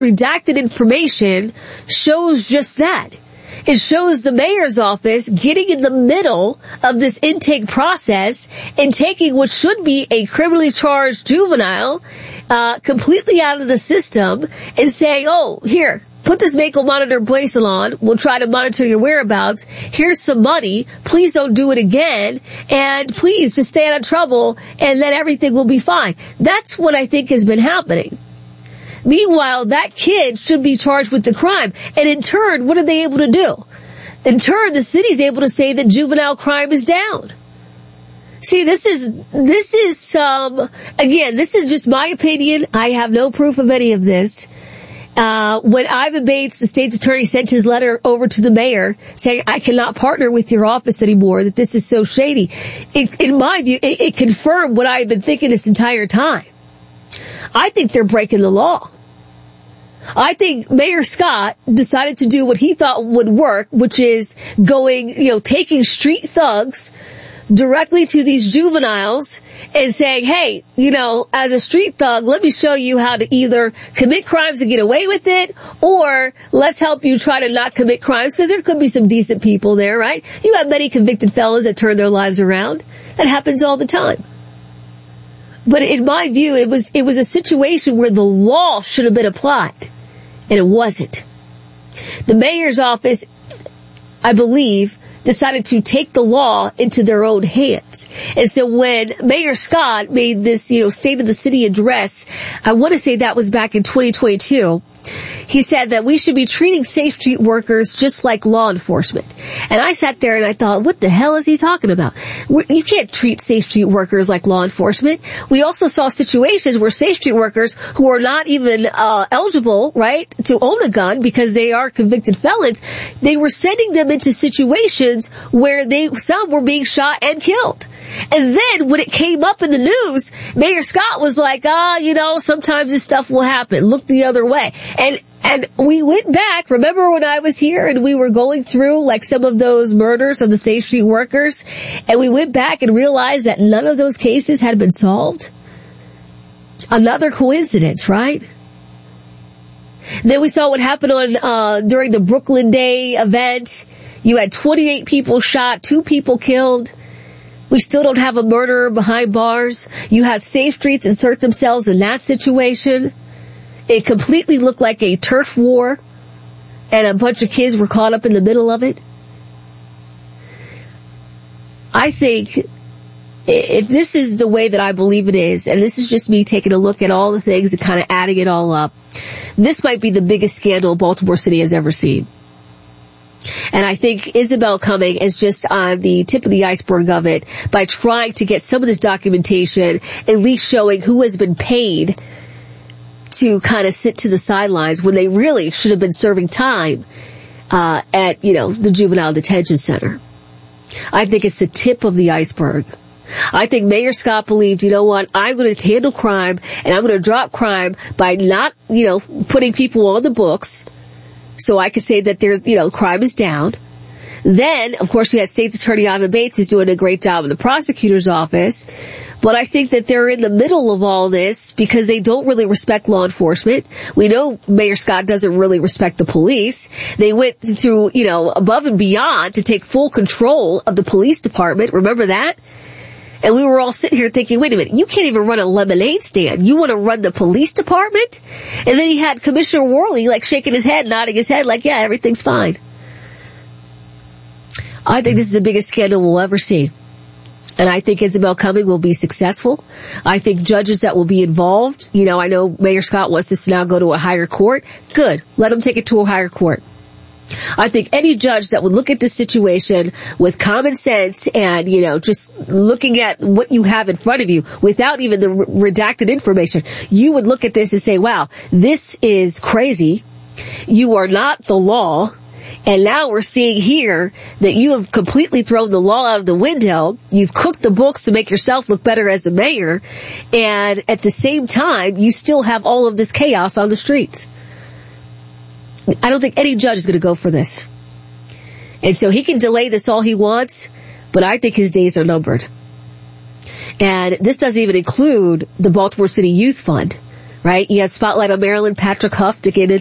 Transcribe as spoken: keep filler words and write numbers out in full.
redacted information shows just that. It shows the mayor's office getting in the middle of this intake process and taking what should be a criminally charged juvenile uh completely out of the system and saying, oh, here, put this ankle monitor bracelet on. We'll try to monitor your whereabouts. Here's some money. Please don't do it again. And please just stay out of trouble and then everything will be fine. That's what I think has been happening. Meanwhile, that kid should be charged with the crime. And in turn, what are they able to do? In turn, the city's able to say that juvenile crime is down. See, this is, this is, um, again, this is just my opinion. I have no proof of any of this. Uh, when Ivan Bates, the state's attorney, sent his letter over to the mayor saying, I cannot partner with your office anymore, that this is so shady, it, in my view, it, it confirmed what I've been thinking this entire time. I think they're breaking the law. I think Mayor Scott decided to do what he thought would work, which is going, you know, taking street thugs directly to these juveniles and saying, hey, you know, as a street thug, let me show you how to either commit crimes and get away with it, or let's help you try to not commit crimes, because there could be some decent people there, right? You have many convicted felons that turn their lives around. That happens all the time. But in my view, it was, it was a situation where the law should have been applied, and it wasn't. The mayor's office, I believe, decided to take the law into their own hands. And so when Mayor Scott made this, you know, State of the City address, I want to say that was back in twenty twenty-two, he said that we should be treating Safe Street workers just like law enforcement. And I sat there and I thought, what the hell is he talking about? You can't treat Safe Street workers like law enforcement. We also saw situations where Safe Street workers who are not even uh eligible, right, to own a gun because they are convicted felons, they were sending them into situations where they some were being shot and killed. And then when it came up in the news, Mayor Scott was like, ah, you know, sometimes this stuff will happen. Look the other way. And And we went back, remember when I was here and we were going through like some of those murders of the Safe Street workers, and we went back and realized that none of those cases had been solved? Another coincidence, right? Then we saw what happened on, uh, during the Brooklyn Day event. You had twenty-eight people shot, two people killed. We still don't have a murderer behind bars. You had Safe Streets insert themselves in that situation. It completely looked like a turf war, and a bunch of kids were caught up in the middle of it. I think if this is the way that I believe it is, and this is just me taking a look at all the things and kind of adding it all up, this might be the biggest scandal Baltimore City has ever seen. And I think Isabel Cumming is just on the tip of the iceberg of it by trying to get some of this documentation, at least showing who has been paid to kind of sit to the sidelines when they really should have been serving time uh at, you know, the juvenile detention center. I think it's the tip of the iceberg. I think Mayor Scott believed, you know what, I'm going to handle crime and I'm going to drop crime by not, you know, putting people on the books so I could say that there's, you know, crime is down. Then, of course, we had State's Attorney Ivan Bates who's doing a great job in the prosecutor's office. But I think that they're in the middle of all this because they don't really respect law enforcement. We know Mayor Scott doesn't really respect the police. They went through, you know, above and beyond to take full control of the police department. Remember that? And we were all sitting here thinking, wait a minute, you can't even run a lemonade stand. You want to run the police department? And then he had Commissioner Worley like shaking his head, nodding his head like, yeah, everything's fine. I think this is the biggest scandal we'll ever see. And I think Isabel Cumming will be successful. I think judges that will be involved, you know, I know Mayor Scott wants this to now go to a higher court. Good. Let him take it to a higher court. I think any judge that would look at this situation with common sense and, you know, just looking at what you have in front of you without even the redacted information, you would look at this and say, wow, this is crazy. You are not the law. And now we're seeing here that you have completely thrown the law out of the window. You've cooked the books to make yourself look better as a mayor. And at the same time, you still have all of this chaos on the streets. I don't think any judge is going to go for this. And so he can delay this all he wants, but I think his days are numbered. And this doesn't even include the Baltimore City Youth Fund, right? You had Spotlight on Maryland, Patrick Huff to get into